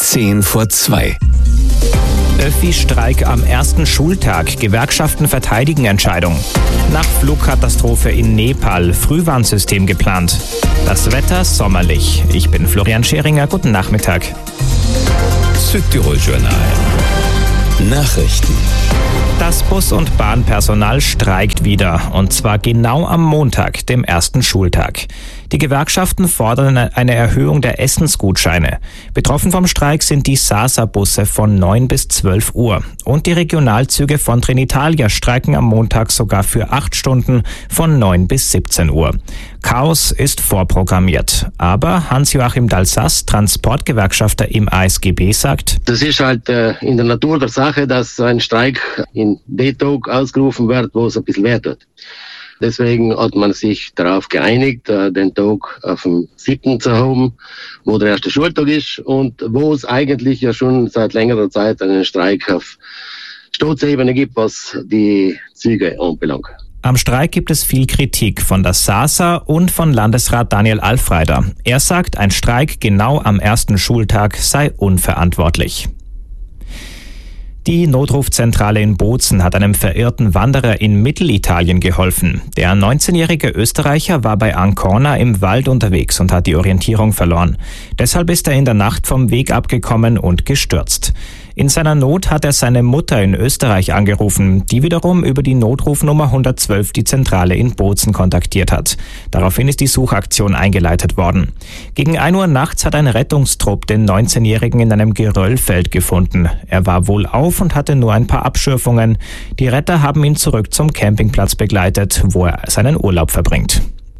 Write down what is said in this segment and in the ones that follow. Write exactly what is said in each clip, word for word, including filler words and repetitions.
Zehn vor zwei. Öffi-Streik am ersten Schultag. Gewerkschaften verteidigen Entscheidung. Nach Flugkatastrophe in Nepal. Frühwarnsystem geplant. Das Wetter sommerlich. Ich bin Florian Scheringer. Guten Nachmittag. Südtirol-Journal. Nachrichten. Das Bus- und Bahnpersonal streikt wieder. Und zwar genau am Montag, dem ersten Schultag. Die Gewerkschaften fordern eine Erhöhung der Essensgutscheine. Betroffen vom Streik sind die Sasa-Busse von neun bis zwölf Uhr. Und die Regionalzüge von Trenitalia streiken am Montag sogar für acht Stunden von neun bis siebzehn Uhr. Chaos ist vorprogrammiert. Aber Hans-Joachim Dalsas, Transportgewerkschafter im A S G B, sagt: Das ist halt äh, in der Natur der Sache, dass ein Streik in dem Tag ausgerufen wird, wo es ein bisschen weh tut. Deswegen hat man sich darauf geeinigt, den Tag auf den siebten zu haben, wo der erste Schultag ist und wo es eigentlich ja schon seit längerer Zeit einen Streik auf Staatsebene gibt, was die Züge anbelangt. Am Streik gibt es viel Kritik von der Sasa und von Landesrat Daniel Alfreider. Er sagt, ein Streik genau am ersten Schultag sei unverantwortlich. Die Notrufzentrale in Bozen hat einem verirrten Wanderer in Mittelitalien geholfen. Der neunzehnjährige Österreicher war bei Ancona im Wald unterwegs und hat die Orientierung verloren. Deshalb ist er in der Nacht vom Weg abgekommen und gestürzt. In seiner Not hat er seine Mutter in Österreich angerufen, die wiederum über die Notrufnummer hundertzwölf die Zentrale in Bozen kontaktiert hat. Daraufhin ist die Suchaktion eingeleitet worden. Gegen ein Uhr nachts hat ein Rettungstrupp den neunzehnjährigen in einem Geröllfeld gefunden. Er war wohlauf und hatte nur ein paar Abschürfungen. Die Retter haben ihn zurück zum Campingplatz begleitet, wo er seinen Urlaub verbringt.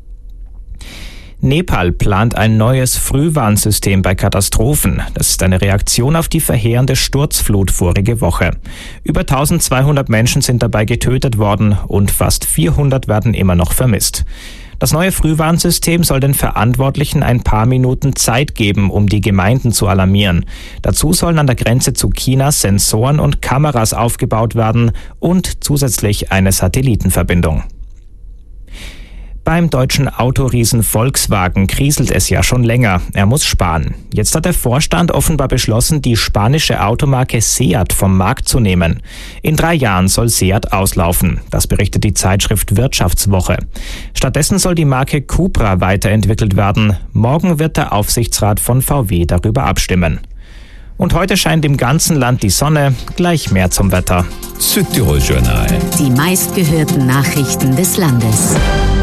Nepal plant ein neues Frühwarnsystem bei Katastrophen. Das ist eine Reaktion auf die verheerende Sturzflut vorige Woche. Über eintausendzweihundert Menschen sind dabei getötet worden und fast vierhundert werden immer noch vermisst. Das neue Frühwarnsystem soll den Verantwortlichen ein paar Minuten Zeit geben, um die Gemeinden zu alarmieren. Dazu sollen an der Grenze zu China Sensoren und Kameras aufgebaut werden und zusätzlich eine Satellitenverbindung. Beim deutschen Autoriesen Volkswagen kriselt es ja schon länger. Er muss sparen. Jetzt hat der Vorstand offenbar beschlossen, die spanische Automarke Seat vom Markt zu nehmen. In drei Jahren soll Seat auslaufen. Das berichtet die Zeitschrift Wirtschaftswoche. Stattdessen soll die Marke Cupra weiterentwickelt werden. Morgen wird der Aufsichtsrat von V W darüber abstimmen. Und heute scheint im ganzen Land die Sonne. Gleich mehr zum Wetter. Südtirol-Journal. Die meistgehörten Nachrichten des Landes.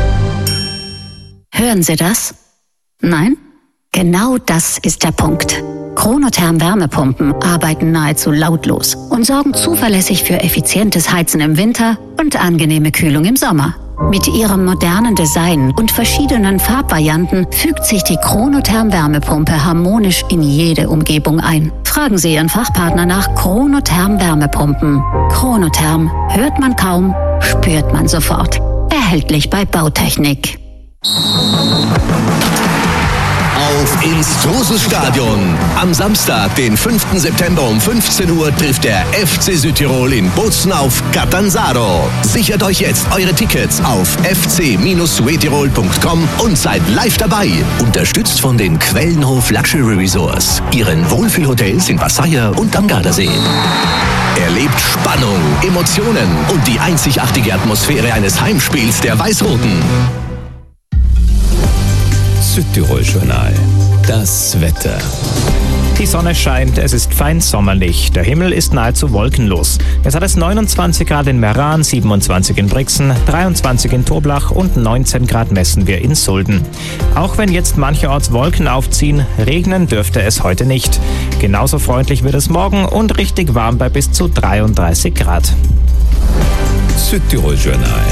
Hören Sie das? Nein? Genau das ist der Punkt. Chronotherm Wärmepumpen arbeiten nahezu lautlos und sorgen zuverlässig für effizientes Heizen im Winter und angenehme Kühlung im Sommer. Mit ihrem modernen Design und verschiedenen Farbvarianten fügt sich die Chronotherm Wärmepumpe harmonisch in jede Umgebung ein. Fragen Sie Ihren Fachpartner nach Chronotherm Wärmepumpen. Chronotherm hört man kaum, spürt man sofort. Erhältlich bei Bautechnik. Auf ins Trosel-Stadion. Am Samstag, den fünften September um fünfzehn Uhr trifft der F C Südtirol in Bozen auf Catanzaro. Sichert euch jetzt eure Tickets auf f c suetirol punkt com und seid live dabei. Unterstützt von den Quellenhof Luxury Resorts, ihren Wohlfühlhotels in Passaia und am Gardasee. Erlebt Spannung, Emotionen und die einzigartige Atmosphäre eines Heimspiels der Weiß-Roten. Südtirol-Journal. Das Wetter. Die Sonne scheint, es ist fein sommerlich. Der Himmel ist nahezu wolkenlos. Jetzt hat es neunundzwanzig Grad in Meran, siebenundzwanzig in Brixen, dreiundzwanzig in Toblach und neunzehn Grad messen wir in Sulden. Auch wenn jetzt mancherorts Wolken aufziehen, regnen dürfte es heute nicht. Genauso freundlich wird es morgen und richtig warm bei bis zu dreiunddreißig Grad. Südtirol-Journal.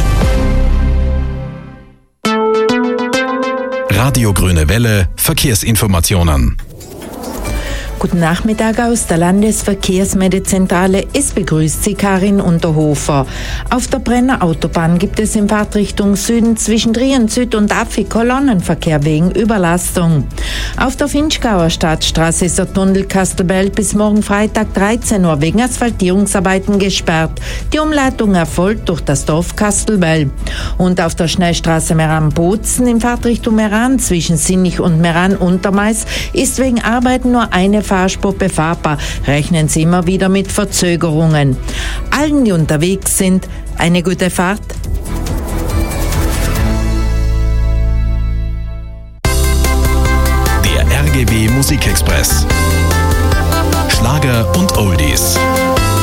Radio Grüne Welle, Verkehrsinformationen. Guten Nachmittag aus der Landesverkehrsmeldezentrale. Es begrüßt Sie Karin Unterhofer. Auf der Brenner Autobahn gibt es in Fahrtrichtung Süden zwischen Trient-Süd und Affi Kolonnenverkehr wegen Überlastung. Auf der Finchgauer Stadtstraße ist der Tunnel Kastelbell bis morgen Freitag dreizehn Uhr wegen Asphaltierungsarbeiten gesperrt. Die Umleitung erfolgt durch das Dorf Kastelbell. Und auf der Schnellstraße Meran-Bozen in Fahrtrichtung Meran zwischen Sinnich und Meran-Untermais ist wegen Arbeiten nur eine Fahrspur befahrbar, rechnen Sie immer wieder mit Verzögerungen. Allen, die unterwegs sind, eine gute Fahrt. Der R G B Musikexpress. Schlager und Oldies.